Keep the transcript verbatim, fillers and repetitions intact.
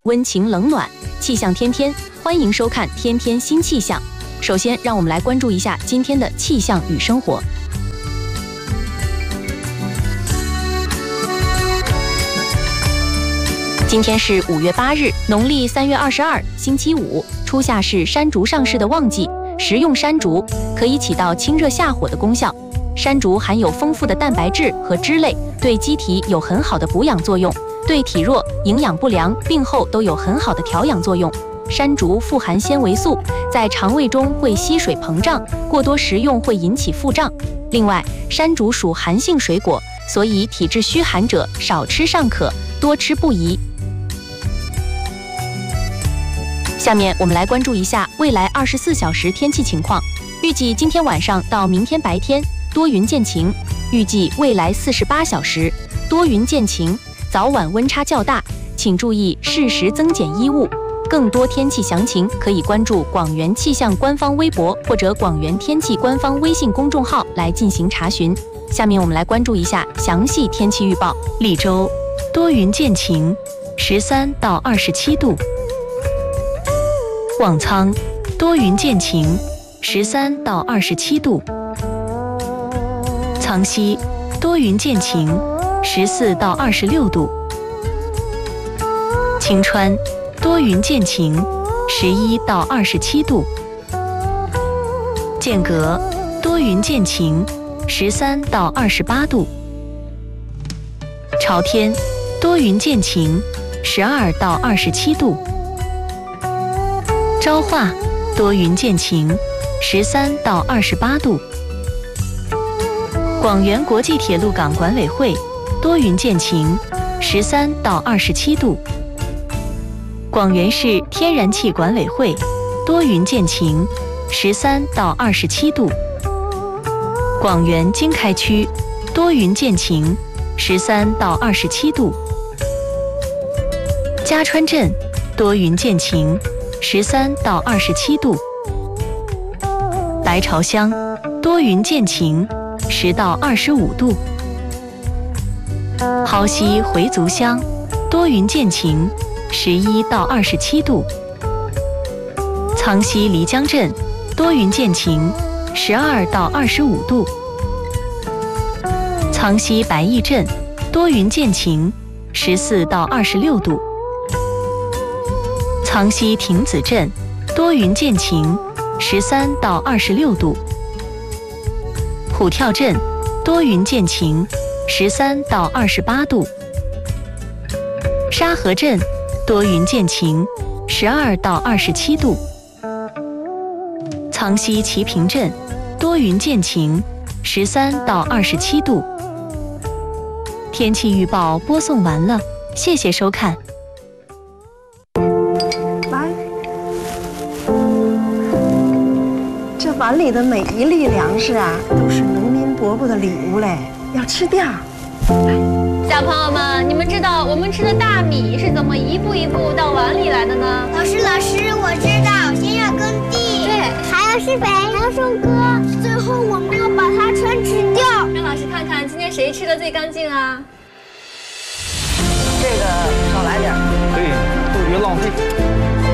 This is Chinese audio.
温情冷暖，气象天天，欢迎收看《天天新气象》。首先，让我们来关注一下今天的气象与生活。今天是五月八日，农历三月二十二，星期五。初夏是山竹上市的旺季，食用山竹可以起到清热下火的功效。山竹含有丰富的蛋白质和脂类，对机体有很好的补养作用，对体弱、营养不良、病后都有很好的调养作用。山竹富含纤维素，在肠胃中会吸水膨胀，过多食用会引起腹胀。另外，山竹属寒性水果，所以体质虚寒者少吃尚可，多吃不宜。下面我们来关注一下未来二十四小时天气情况。预计今天晚上到明天白天多云见晴，预计未来四十八小时多云见晴，早晚温差较大，请注意适时增减衣物。更多天气详情可以关注广元气象官方微博或者广元天气官方微信公众号来进行查询。下面我们来关注一下详细天气预报。 利州多云见晴，十三到二十七度。望苍多云见晴，十三到二十七度。苍溪多云见晴，十四到二十六度。青川多云见晴，十一到二十七度。剑阁多云见晴，十三到二十八度。朝天多云见晴，十二到二十七度。昭化多云见晴，十三到二十八度。广元国际铁路港管委会多云见晴，十三到二十七度。广元市天然气管委会多云见晴，十三到二十七度。广元经开区多云见晴，十三到二十七度。嘉川镇多云见晴，十三到二十七度。白潮乡多云见晴，十到二十五度。蒿溪回族乡多云见晴，十一到二十七度。苍溪漓江镇多云见晴，十二到二十五度。苍溪白义镇多云见晴，十四到二十六度。苍溪亭子镇多云见晴，十三到二十六度。虎跳镇多云见晴，十三到二十八度。沙河镇多云见晴，十二到二十七度。苍溪齐平镇多云见晴，十三到二十七度。天气预报播送完了，谢谢收看。 这碗里的每一粒粮食啊，都是农民伯伯的礼物嘞，要吃掉。 小朋友们，你们知道我们吃的大米是怎么一步一步到碗里来的呢？ 老师，老师，我知道，先要耕地， 对， 还要施肥，还要收割，最后我们要把它全吃掉。 让老师看看今天谁吃的最干净啊？ 这个少来点， 对，都别浪费。